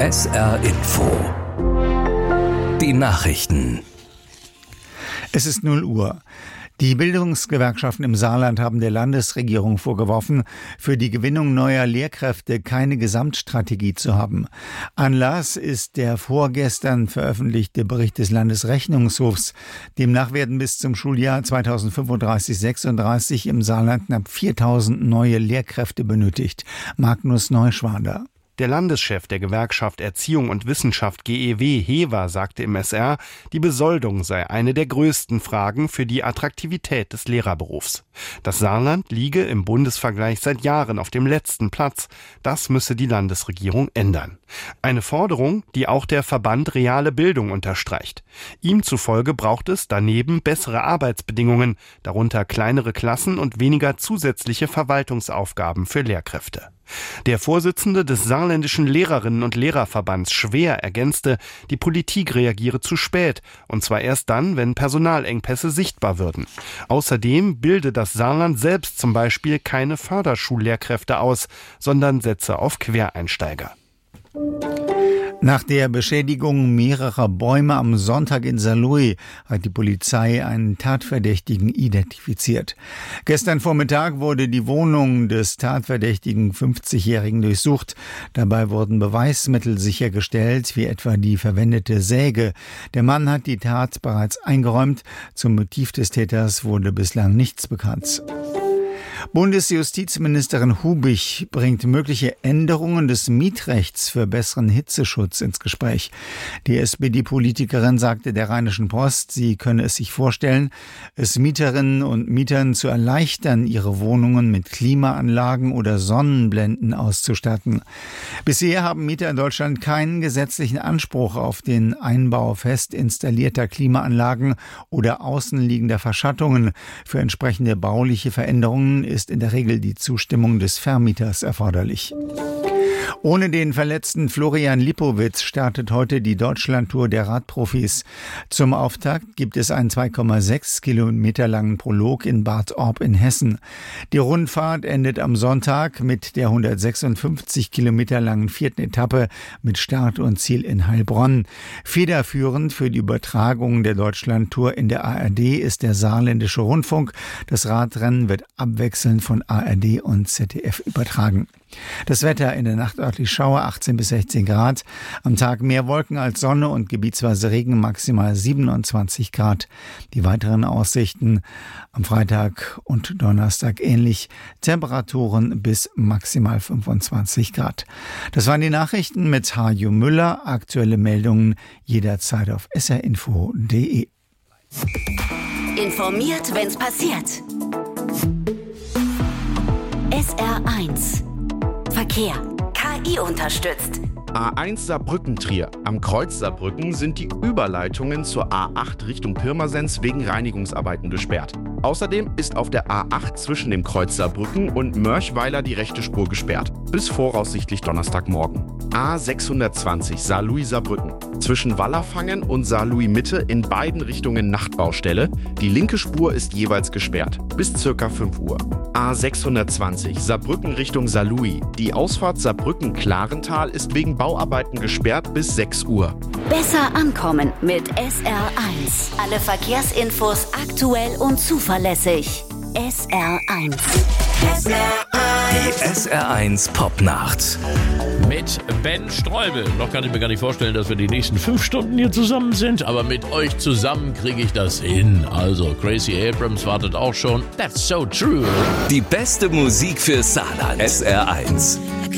SR Info. Die Nachrichten. Es ist 0 Uhr. Die Bildungsgewerkschaften im Saarland haben der Landesregierung vorgeworfen, für die Gewinnung neuer Lehrkräfte keine Gesamtstrategie zu haben. Anlass ist der vorgestern veröffentlichte Bericht des Landesrechnungshofs. Demnach werden bis zum Schuljahr 2035/36 im Saarland knapp 4.000 neue Lehrkräfte benötigt. Magnus Neuschwander. Der Landeschef der Gewerkschaft Erziehung und Wissenschaft GEW, Hever, sagte im SR, die Besoldung sei eine der größten Fragen für die Attraktivität des Lehrerberufs. Das Saarland liege im Bundesvergleich seit Jahren auf dem letzten Platz. Das müsse die Landesregierung ändern. Eine Forderung, die auch der Verband Reale Bildung unterstreicht. Ihm zufolge braucht es daneben bessere Arbeitsbedingungen, darunter kleinere Klassen und weniger zusätzliche Verwaltungsaufgaben für Lehrkräfte. Der Vorsitzende des Saarländischen Lehrerinnen- und Lehrerverbands Schwer ergänzte, die Politik reagiere zu spät, und zwar erst dann, wenn Personalengpässe sichtbar würden. Außerdem bilde das Saarland selbst zum Beispiel keine Förderschullehrkräfte aus, sondern setze auf Quereinsteiger. Nach der Beschädigung mehrerer Bäume am Sonntag in Saarlouis hat die Polizei einen Tatverdächtigen identifiziert. Gestern Vormittag wurde die Wohnung des tatverdächtigen 50-Jährigen durchsucht. Dabei wurden Beweismittel sichergestellt, wie etwa die verwendete Säge. Der Mann hat die Tat bereits eingeräumt. Zum Motiv des Täters wurde bislang nichts bekannt. Bundesjustizministerin Hubich bringt mögliche Änderungen des Mietrechts für besseren Hitzeschutz ins Gespräch. Die SPD-Politikerin sagte der Rheinischen Post, sie könne es sich vorstellen, es Mieterinnen und Mietern zu erleichtern, ihre Wohnungen mit Klimaanlagen oder Sonnenblenden auszustatten. Bisher haben Mieter in Deutschland keinen gesetzlichen Anspruch auf den Einbau fest installierter Klimaanlagen oder außenliegender Verschattungen. Für entsprechende bauliche Veränderungen ist in der Regel die Zustimmung des Vermieters erforderlich. Ohne den verletzten Florian Lipowitz startet heute die Deutschlandtour der Radprofis. Zum Auftakt gibt es einen 2,6 Kilometer langen Prolog in Bad Orb in Hessen. Die Rundfahrt endet am Sonntag mit der 156 Kilometer langen 4. Etappe mit Start und Ziel in Heilbronn. Federführend für die Übertragung der Deutschlandtour in der ARD ist der Saarländische Rundfunk. Das Radrennen wird abwechselnd von ARD und ZDF übertragen. Das Wetter: in der Nacht örtlich Schauer, 18 bis 16 Grad. Am Tag mehr Wolken als Sonne und gebietsweise Regen, maximal 27 Grad. Die weiteren Aussichten: am Freitag und Donnerstag ähnlich. Temperaturen bis maximal 25 Grad. Das waren die Nachrichten mit Hajo Müller. Aktuelle Meldungen jederzeit auf srinfo.de. Informiert, wenn's passiert. SR1 Verkehr. KI unterstützt. A1 Saarbrücken-Trier. Am Kreuz Saarbrücken sind die Überleitungen zur A8 Richtung Pirmasens wegen Reinigungsarbeiten gesperrt. Außerdem ist auf der A8 zwischen dem Kreuz Saarbrücken und Mörchweiler die rechte Spur gesperrt. Bis voraussichtlich Donnerstagmorgen. A620 Saarlouis-Saarbrücken. Zwischen Wallerfangen und Saarlouis-Mitte in beiden Richtungen Nachtbaustelle. Die linke Spur ist jeweils gesperrt. Bis ca. 5 Uhr. A620 Saarbrücken Richtung Saarlouis. Die Ausfahrt Saarbrücken-Klarental ist wegen Bauarbeiten gesperrt bis 6 Uhr. Besser ankommen mit SR1. Alle Verkehrsinfos aktuell und zuverlässig. SR1. Die SR1 Popnacht. Mit Ben Streubel. Noch kann ich mir gar nicht vorstellen, dass wir die nächsten 5 Stunden hier zusammen sind, aber mit euch zusammen kriege ich das hin. Also, Gracie Abrams wartet auch schon. That's so true. Die beste Musik für Saarland. SR1.